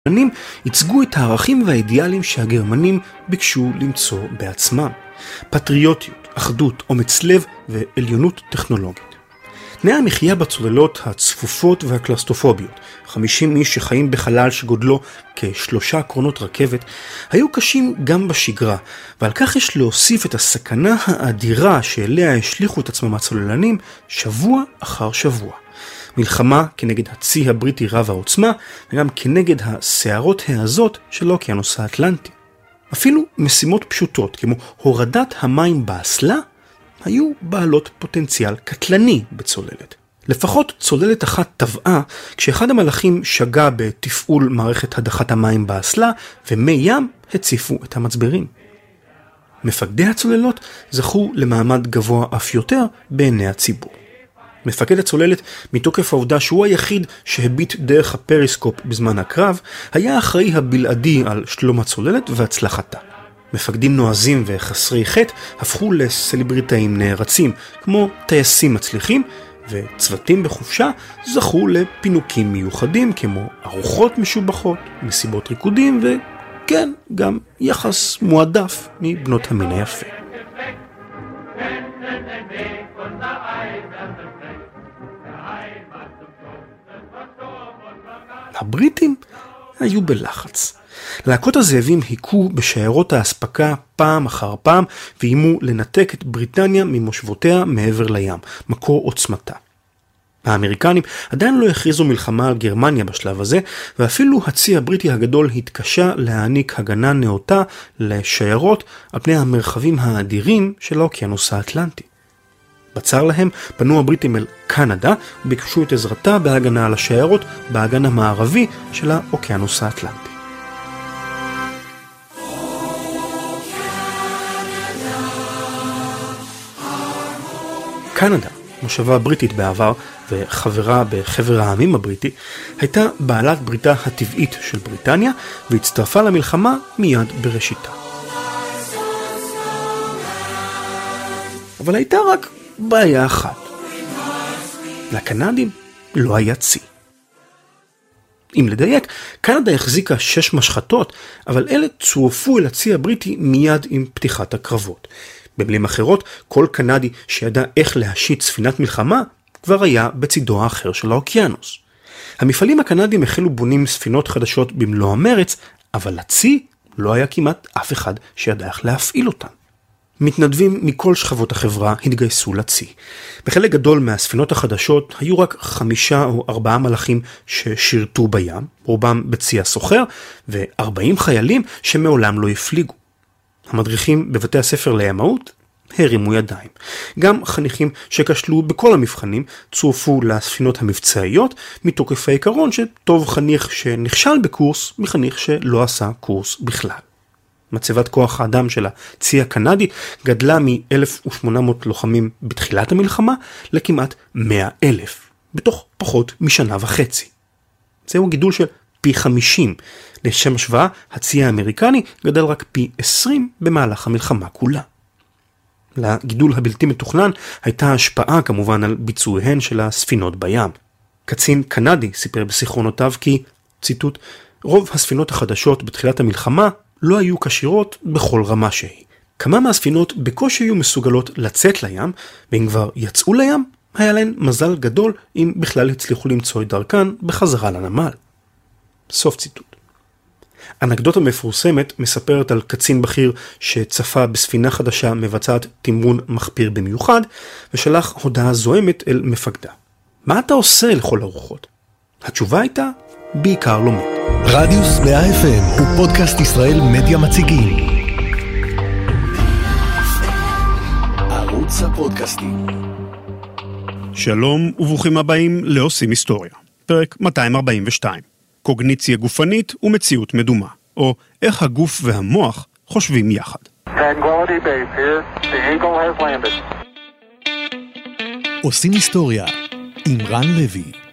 הצוללנים ייצגו את הערכים והאידיאלים שהגרמנים ביקשו למצוא בעצמם. פטריוטיות, אחדות, אומץ לב ועליונות טכנולוגית. תנאי המחיה בצוללות הצפופות והקלסטרופוביות, 50 איש שחיים בחלל שגודלו כ3 קרונות רכבת, היו קשים גם בשגרה, ועל כך יש להוסיף את הסכנה האדירה שאליה השליחו את עצמם הצוללנים שבוע אחר שבוע. מלחמה כנגד הצי הבריטי רב העוצמה, וגם כנגד הסערות העזות של האוקיינוס האטלנטי. אפילו משימות פשוטות כמו הורדת המים באסלה, היו בעלות פוטנציאל קטלני בצוללת. לפחות צוללת אחת טבעה כשאחד המלאכים שגה בתפעול מערכת הדחת המים באסלה, ומי ים הציפו את המצברים. מפקדי הצוללות זכו למעמד גבוה אף יותר בעיני הציבור. מפקד הצוללת, מתוקף העובדה שהוא היחיד שהביט דרך הפריסקופ בזמן הקרב, היה האחראי הבלעדי על שלום הצוללת והצלחתה. מפקדים נועזים וחסרי חטא הפכו לסלבריטאים נערצים, כמו טייסים מצליחים, וצוותים בחופשה זכו לפינוקים מיוחדים, כמו ארוחות משובחות, מסיבות ריקודים, וכן, גם יחס מועדף מבנות המין היפה. הבריטים היו בלחץ. להקות הזאבים היכו בשיירות האספקה פעם אחר פעם, ואיימו לנתק את בריטניה ממושבותיה מעבר לים, מקור עוצמתה. האמריקנים עדיין לא הכריזו מלחמה על גרמניה בשלב הזה, ואפילו הצי הבריטי הגדול התקשה להעניק הגנה נאותה לשיירות על פני המרחבים האדירים של האוקיינוס האטלנטי. בצר להם פנו הבריטים אל קנדה וביקשו את עזרתה בהגנה על השיירות באגן המערבי של האוקיינוס האטלנטי. קנדה, מושבה בריטית בעבר וחברה בחבר העמים הבריטי, הייתה בעלת בריתה הטבעית של בריטניה והצטרפה למלחמה מיד בראשיתה. אבל הייתה רק בעיה אחת. לקנדים לא היה צי. אם לדייק, קנדה החזיקה 6 משחטות, אבל אלה צורפו אל הצי הבריטי מיד עם פתיחת הקרבות. במילים אחרות, כל קנדי שידע איך להשיט ספינת מלחמה, כבר היה בצידו האחר של האוקיינוס. המפעלים הקנדים החלו בונים ספינות חדשות במלוא המרץ, אבל לצי לא היה כמעט אף אחד שידע איך להפעיל אותן. מתנדבים מכל שכבות החברה התגייסו לצי. בחלק גדול מהספינות החדשות היו רק 5 או 4 מלאכים ששירתו בים, רובם בצי הסוחר, ו40 חיילים שמעולם לא הפליגו. המדריכים בבתי הספר לימאות הרימו ידיים. גם חניכים שכשלו בכל המבחנים צורפו לספינות המבצעיות, מתוקף העיקרון שטוב חניך שנכשל בקורס מחניך שלא עשה קורס בכלל. מצבת כוח האדם של הצי הקנדי גדלה מ-1,800 לוחמים בתחילת המלחמה לכמעט 100,000, בתוך פחות משנה וחצי. זהו גידול של פי 50. לשם השוואה, הצי האמריקני גדל רק פי 20 במהלך המלחמה כולה. לגידול הבלתי מתוכנן הייתה השפעה כמובן על ביצועיהן של הספינות בים. קצין קנדי סיפר בזיכרונותיו כי, ציטוט, רוב הספינות החדשות בתחילת המלחמה לא היו קשירות בכל רמה שהיא. כמה מהספינות בקושי היו מסוגלות לצאת לים, ואם כבר יצאו לים, היה להן מזל גדול אם בכלל הצליחו למצוא את דרכן בחזרה לנמל. סוף ציטוט. אנקדוטה מפורסמת מספרת על קצין בכיר שצפה בספינה חדשה מבצעת תמרון מחפיר במיוחד, ושלח הודעה זוהמת אל מפקדה. מה אתה עושה לכל הרוחות? התשובה הייתה, בעיקר לומד. רדיוס 100 FM הוא פודקאסט ישראל מדיה מציגים. ערוץ הפודקאסטים. שלום וברוכים הבאים לעושים היסטוריה. פרק 242. קוגניציה גופנית ומציאות מדומה, או איך הגוף והמוח חושבים יחד. עושים היסטוריה עם רן לוי.